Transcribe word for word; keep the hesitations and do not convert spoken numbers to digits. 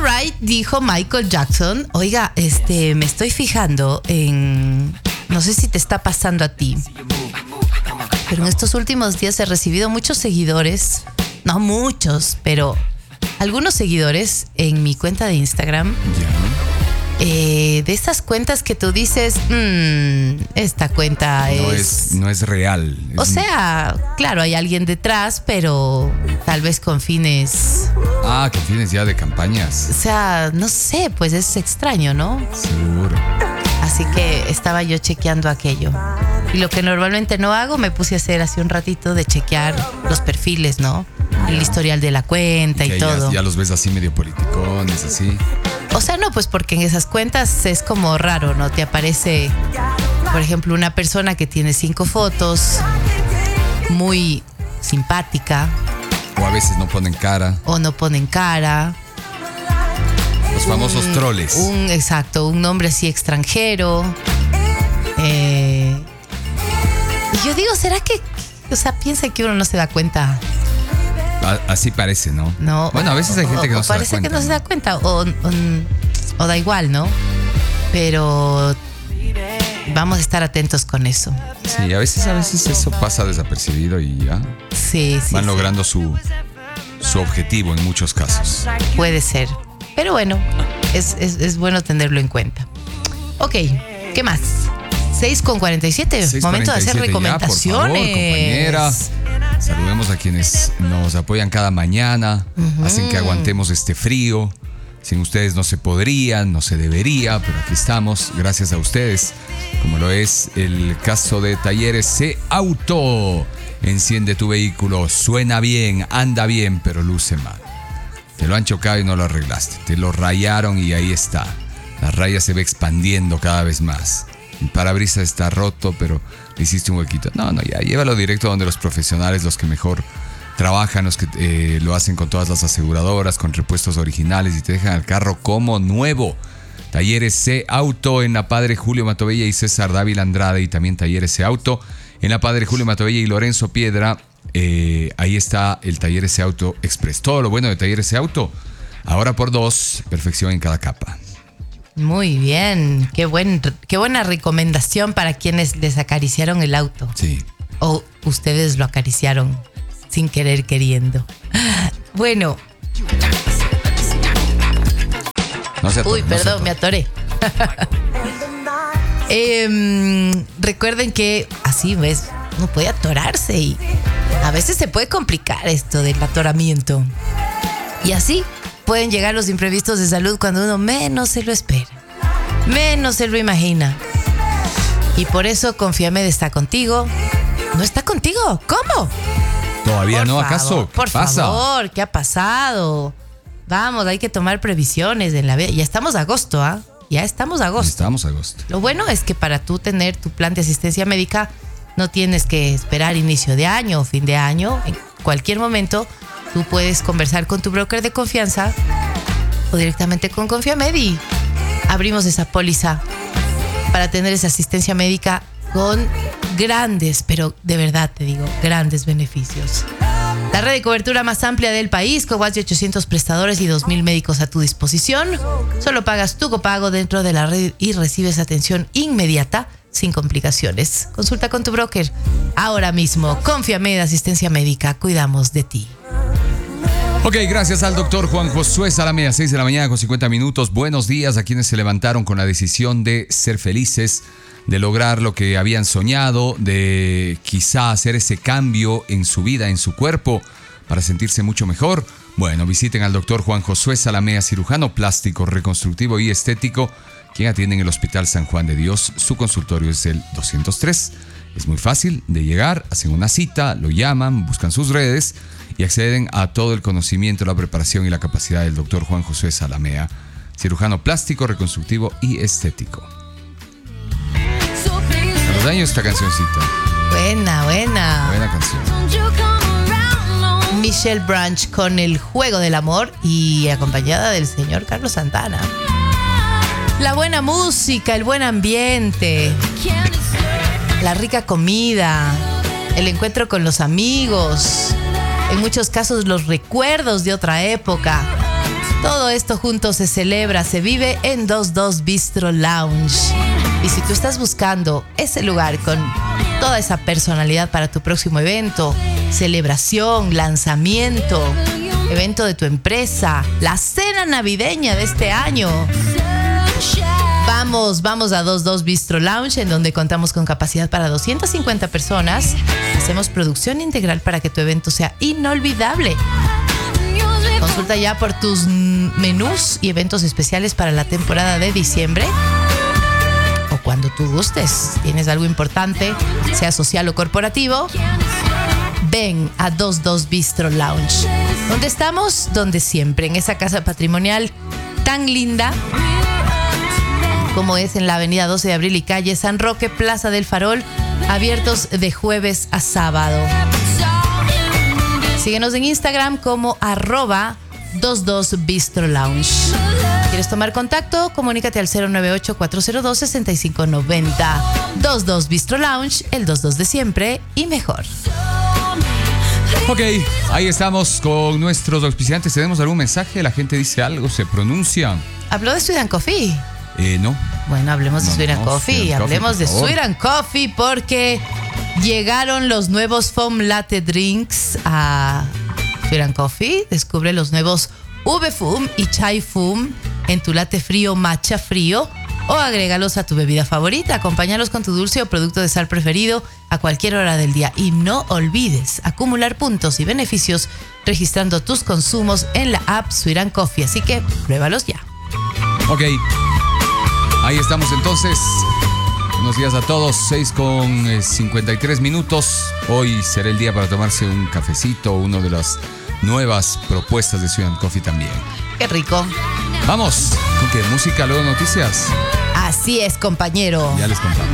Alright, dijo Michael Jackson. Oiga, este, me estoy fijando en... No sé si te está pasando a ti, pero en estos últimos días he recibido muchos seguidores. No muchos, pero algunos seguidores en mi cuenta de Instagram. Ya. Eh, de estas cuentas que tú dices, mmm, esta cuenta no es... es... No es real. O es... sea, claro, hay alguien detrás, pero tal vez con fines... Ah, que tienes ya de campañas. O sea, no sé, pues es extraño, ¿no? Seguro. Así que estaba yo chequeando aquello. Y lo que normalmente no hago, me puse a hacer hace un ratito de chequear los perfiles, ¿no? El historial de la cuenta y, que todo. Ya, ya los ves así medio politicones, así. O sea, no, pues porque en esas cuentas es como raro, ¿no? Te aparece, por ejemplo, una persona que tiene cinco fotos, muy simpática. O a veces no ponen cara. O no ponen cara. Los famosos un, troles. Un, exacto, un nombre así extranjero. Eh, y yo digo, ¿será que, o sea, piensa que uno no se da cuenta? Así parece, ¿no? No. Bueno, a veces hay gente o, que no o se da parece cuenta. que no, no se da cuenta, o, o, o da igual, ¿no? Pero vamos a estar atentos con eso. Sí, a veces, a veces eso pasa desapercibido y ya. Sí, sí. Van sí. logrando su, su objetivo en muchos casos. Puede ser. Pero bueno, es, es, es bueno tenerlo en cuenta. Ok, ¿qué más? seis con cuarenta y siete. Momento de hacer recomendaciones. Ya, por favor, compañera. Saludemos a quienes nos apoyan cada mañana, uh-huh. Hacen que aguantemos este frío. Sin ustedes no se podría, no se debería, pero aquí estamos, gracias a ustedes. Como lo es el caso de Talleres C Auto. Enciende tu vehículo, suena bien, anda bien, pero luce mal. Te lo han chocado y no lo arreglaste. Te lo rayaron y ahí está. La raya se ve expandiendo cada vez más. El parabrisas está roto, pero le hiciste un huequito. No, no, ya, llévalo directo donde los profesionales, los que mejor trabajan, los que eh, lo hacen con todas las aseguradoras, con repuestos originales y te dejan el carro como nuevo. Talleres C Auto en la Padre Julio Matovella y César Dávila Andrade, y también Talleres C Auto en la Padre Julio Matovella y Lorenzo Piedra. Eh, ahí está el Talleres C Auto Express. Todo lo bueno de Talleres C Auto, ahora por dos, perfección en cada capa. Muy bien, qué, buen, qué buena recomendación para quienes les acariciaron el auto. Sí. O ustedes lo acariciaron sin querer queriendo. Bueno. No se atoró, Uy, no perdón, me atoré. eh, recuerden que así, ves, no puede atorarse y a veces se puede complicar esto del atoramiento. Y así pueden llegar los imprevistos de salud cuando uno menos se lo espera, menos se lo imagina. Y por eso Confiamed está contigo. ¿No está contigo? ¿Cómo? ¿Todavía por no? favor, ¿Acaso? ¿Qué por pasa? favor, ¿qué ha pasado? Vamos, hay que tomar previsiones en la vida. Ya estamos a agosto, ¿ah? ¿eh? Ya estamos a agosto. Estamos a agosto. Lo bueno es que para tú tener tu plan de asistencia médica no tienes que esperar inicio de año o fin de año. En cualquier momento tú puedes conversar con tu broker de confianza o directamente con Confiamed y abrimos esa póliza para tener esa asistencia médica con grandes, pero de verdad te digo, grandes beneficios. La red de cobertura más amplia del país, con más de ochocientos prestadores y dos mil médicos a tu disposición. Solo pagas tu copago dentro de la red y recibes atención inmediata sin complicaciones. Consulta con tu broker ahora mismo. Confiamed, asistencia médica, cuidamos de ti. Ok, gracias al doctor Juan Josué Salamea, seis de la mañana con cincuenta minutos. Buenos días a quienes se levantaron con la decisión de ser felices, de lograr lo que habían soñado, de quizá hacer ese cambio en su vida, en su cuerpo, para sentirse mucho mejor. Bueno, visiten al doctor Juan Josué Salamea, cirujano plástico, reconstructivo y estético, quien atiende en el Hospital San Juan de Dios. Su consultorio es el doscientos tres. Es muy fácil de llegar, hacen una cita, lo llaman, buscan sus redes y acceden a todo el conocimiento, la preparación y la capacidad del doctor Juan Josué Salamea, cirujano plástico, reconstructivo y estético. A los años esta cancioncita. Buena, buena. Buena canción. Michelle Branch con El Juego del Amor y acompañada del señor Carlos Santana. La buena música, el buen ambiente, la rica comida, el encuentro con los amigos, en muchos casos los recuerdos de otra época. Todo esto junto se celebra, se vive en veintidos Bistro Lounge. Y si tú estás buscando ese lugar con toda esa personalidad para tu próximo evento, celebración, lanzamiento, evento de tu empresa, la cena navideña de este año, Vamos, vamos a veintidos Bistro Lounge, en donde contamos con capacidad para doscientas cincuenta personas. Hacemos producción integral para que tu evento sea inolvidable. Consulta ya por tus menús y eventos especiales para la temporada de diciembre. O cuando tú gustes, tienes algo importante, sea social o corporativo, ven a veintidos Bistro Lounge. ¿Dónde estamos? Donde siempre, en esa casa patrimonial tan linda como es en la avenida doce de abril y calle San Roque, Plaza del Farol, abiertos de jueves a sábado. Síguenos en Instagram como arroba veintidos Bistro Lounge. ¿Quieres tomar contacto? Comunícate al cero nueve ocho, cuatro cero dos, seis cinco nueve cero. veintidos Bistro Lounge, el veintidos de siempre y mejor. Ok, ahí estamos con nuestros auspiciantes. ¿Tenemos algún mensaje? ¿La gente dice algo? ¿Se pronuncia? ¿Habló de Sweet and Coffee? Eh, no. Bueno, hablemos de no, Sweet and no, Coffee. Sweet and Hablemos Coffee, de Sweet and Coffee porque llegaron los nuevos foam latte drinks a Sweet and Coffee. Descubre los nuevos V Foam y Chai Foam en tu latte frío, matcha frío, o agrégalos a tu bebida favorita. Acompáñalos con tu dulce o producto de sal preferido a cualquier hora del día. Y no olvides acumular puntos y beneficios registrando tus consumos en la app Sweet and Coffee. Así que pruébalos ya. Ok. Ahí estamos entonces. Buenos días a todos. seis con cincuenta y tres minutos. Hoy será el día para tomarse un cafecito, una de las nuevas propuestas de Sweet and Coffee también. Qué rico. Vamos. ¿Con qué música? Luego noticias. Así es, compañero. Ya les contamos.